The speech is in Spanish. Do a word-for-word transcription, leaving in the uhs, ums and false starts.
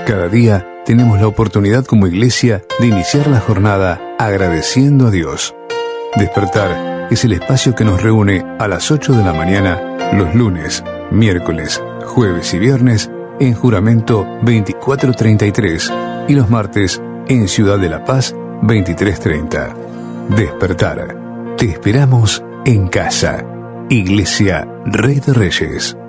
Cada día tenemos la oportunidad como iglesia de iniciar la jornada agradeciendo a Dios. Despertar es el espacio que nos reúne a las ocho de la mañana los lunes, miércoles, jueves y viernes en Juramento veinticuatro treinta y tres y los martes en Ciudad de la Paz veintitrés treinta. Despertar. Te esperamos en casa. Iglesia Rey de Reyes.